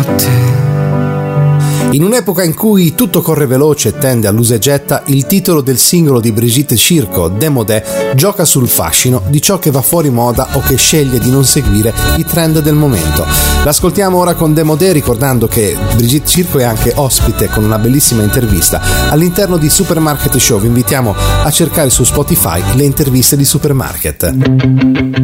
In un'epoca in cui tutto corre veloce e tende all'usa e getta, il titolo del singolo di Brigitte Circo, Démodé, gioca sul fascino di ciò che va fuori moda o che sceglie di non seguire i trend del momento. L'ascoltiamo ora con Démodé, ricordando che Brigitte Circo è anche ospite con una bellissima intervista all'interno di Supermarket Show. Vi invitiamo a cercare su Spotify le interviste di Supermarket.